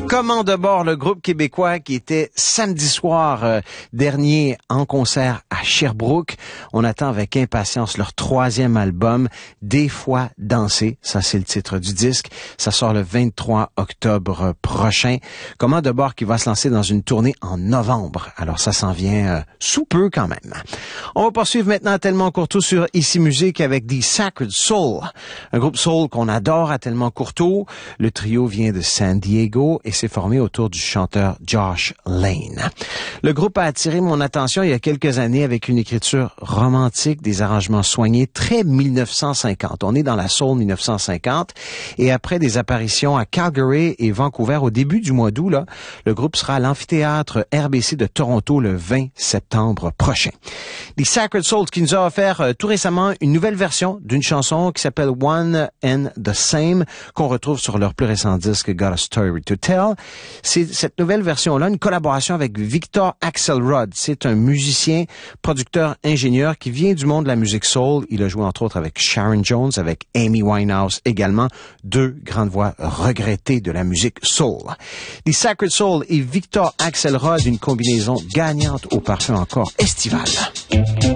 Commande de bord, le groupe québécois qui était samedi soir dernier en concert à Sherbrooke. On attend avec impatience leur 3e album, Des fois danser. Ça, c'est le titre du disque. Ça sort le 23 octobre prochain. Commande de bord qui va se lancer dans une tournée en novembre. Alors, ça s'en vient sous peu quand même. On va poursuivre maintenant Tellement Courteau sur Ici Musique avec The Sacred Soul. Un groupe soul qu'on adore à Tellement Courteau. Le trio vient de San Diego et s'est formé autour du chanteur Josh Lane. Le groupe a attiré mon attention il y a quelques années avec une écriture romantique, des arrangements soignés, très 1950. On est dans la soul 1950 et après des apparitions à Calgary et Vancouver au début du mois d'août, le groupe sera à l'amphithéâtre RBC de Toronto le 20 septembre prochain. The Sacred Soul qui nous a offert tout récemment une nouvelle version d'une chanson qui s'appelle One and the Same qu'on retrouve sur leur plus récent disque Got a Story to Tell. C'est cette nouvelle version-là, une collaboration avec Victor Axelrod. C'est un musicien, producteur, ingénieur qui vient du monde de la musique soul. Il a joué entre autres avec Sharon Jones, avec Amy Winehouse également, deux grandes voix regrettées de la musique soul. The Sacred Soul et Victor Axelrod, une combinaison gagnante au parfum encore estival.